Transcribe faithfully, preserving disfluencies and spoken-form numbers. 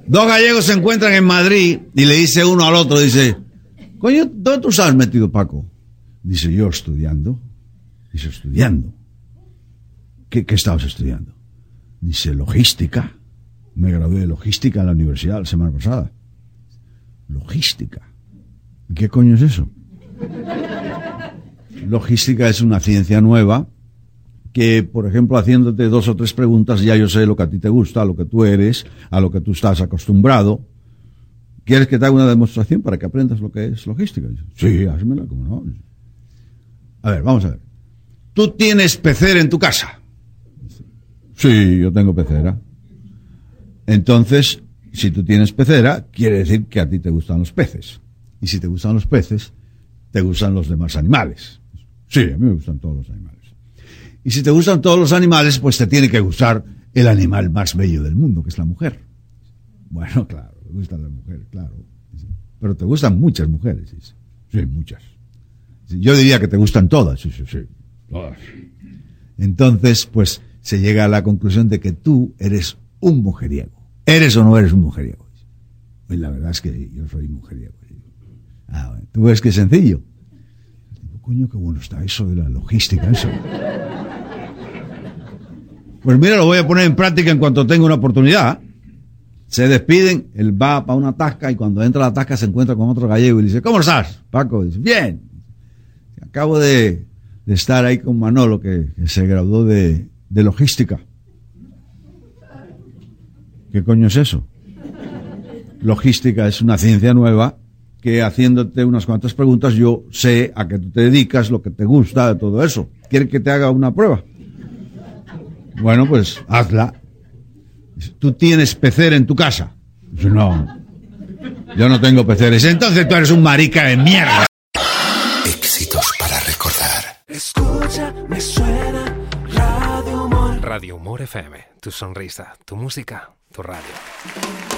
Dos gallegos se encuentran en Madrid y le dice uno al otro, dice, coño, ¿dónde tú estás metido, Paco? Dice, yo estudiando. Dice, estudiando. ¿Qué, qué estabas estudiando? Dice, logística. Me gradué de logística en la universidad la semana pasada. Logística. ¿Qué coño es eso? Logística es una ciencia nueva que, por ejemplo, haciéndote dos o tres preguntas, ya yo sé lo que a ti te gusta, a lo que tú eres, a lo que tú estás acostumbrado. ¿Quieres que te haga una demostración para que aprendas lo que es logística? Sí, házmela, ¿cómo no? A ver, vamos a ver. ¿Tú tienes pecera en tu casa? Sí, yo tengo pecera. Entonces, si tú tienes pecera, quiere decir que a ti te gustan los peces. Y si te gustan los peces, te gustan los demás animales. Sí, a mí me gustan todos los animales. Y si te gustan todos los animales, pues te tiene que gustar el animal más bello del mundo, que es la mujer. Bueno, claro, te gustan las mujeres, claro. Pero te gustan muchas mujeres. Sí, muchas. Yo diría que te gustan todas. Sí, sí, sí, todas. Entonces, pues, se llega a la conclusión de que tú eres un mujeriego. ¿Eres o no eres un mujeriego? Pues la verdad es que yo soy mujeriego. Ah, bueno. ¿Tú ves qué sencillo? Coño, qué bueno está eso de la logística, eso. Pues mira, lo voy a poner en práctica en cuanto tenga una oportunidad. Se despiden, él va para una tasca y cuando entra a la tasca se encuentra con otro gallego y le dice, ¿cómo estás, Paco? Dice, bien. Acabo de, de estar ahí con Manolo, que, que se graduó de, de logística. ¿Qué coño es eso? Logística es una ciencia nueva que, haciéndote unas cuantas preguntas, yo sé a qué tú te dedicas, lo que te gusta, de todo eso. ¿Quieres que te haga una prueba? Bueno, pues hazla. ¿Tú tienes pecera en tu casa? Dice, no, yo no tengo peceres. Entonces tú eres un marica de mierda. Éxitos para recordar. Escucha, me suena Radio Humor. Radio Humor F M, tu sonrisa, tu música, tu radio.